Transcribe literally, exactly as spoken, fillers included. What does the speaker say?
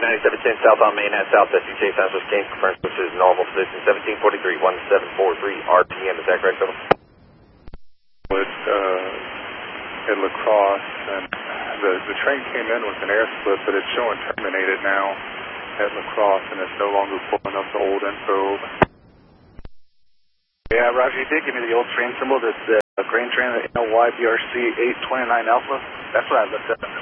ninety-seven ten south on Main at South S U J Southwest Kings, confirms this is normal position seventeen forty-three, one seven four three R P M, is that correct, Phil? With, uh, at La Crosse, and the, the train came in with an air split, but it's showing terminated now at La Crosse, and it's no longer pulling up the old info. Yeah, Roger, you did give me the old train symbol, that's the uh, grain train, the N O Y B R C eight twenty-nine Alpha. That's what I looked up.